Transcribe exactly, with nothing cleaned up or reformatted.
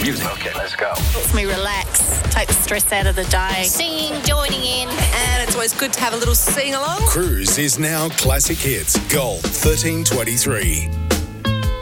music. Okay, let's go. Helps me relax, take the stress out of the day. Singing, joining in. And it's always good to have a little sing-along. Cruise is now Classic Hits, Gold thirteen twenty-three.